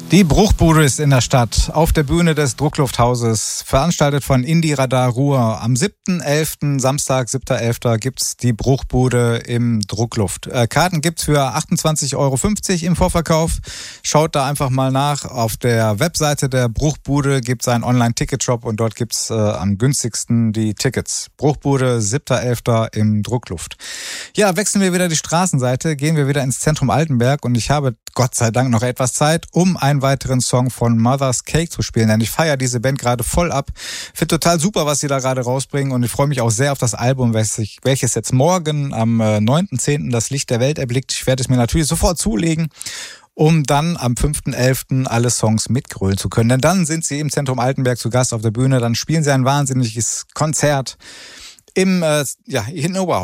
Die Bruchbude ist in der Stadt, auf der Bühne des Drucklufthauses, veranstaltet von Indie Radar Ruhr. Am 7.11., Samstag, 7.11. gibt's die Bruchbude im Druckluft. Karten gibt's für 28,50 € im Vorverkauf. Schaut da einfach mal nach. Auf der Webseite der Bruchbude gibt's einen Online-Ticket-Shop und dort gibt's am günstigsten die Tickets. Bruchbude, 7.11. im Druckluft. Ja, wechseln wir wieder die Straßenseite, gehen wir wieder ins Zentrum Altenberg und ich habe Gott sei Dank noch etwas Zeit, um einen weiteren Song von Mother's Cake zu spielen, denn ich feiere diese Band gerade voll ab. Finde total super, was sie da gerade rausbringen und ich freue mich auch sehr auf das Album, welches jetzt morgen am 9.10. das Licht der Welt erblickt. Ich werde es mir natürlich sofort zulegen, um dann am 5.11. alle Songs mitgrölen zu können. Denn dann sind sie im Zentrum Altenberg zu Gast auf der Bühne, dann spielen sie ein wahnsinniges Konzert in Oberhausen.